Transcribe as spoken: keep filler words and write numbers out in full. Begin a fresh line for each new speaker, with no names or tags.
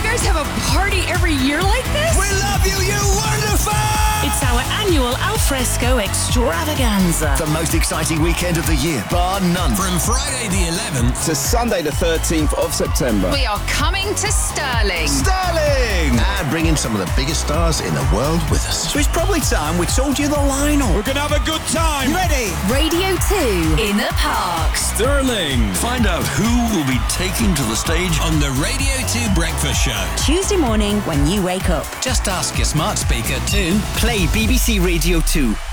guys have a party every year like this?
We love you, you wonderful!
It's our annual Alfresco extravaganza.
The most exciting weekend of the year, bar none.
From Friday the eleventh
to Sunday the thirteenth of September.
We are coming to Stirling.
Stirling!
And bringing some of the biggest stars in the world with us.
So it's probably time we told you the lineup.
We're going to have a good time.
You ready?
Radio two in the park.
Stirling. Find out who will be taking to the stage
on the Radio two Breakfast Show.
Tuesday morning when you wake up.
Just ask your smart speaker to
play B B C Radio two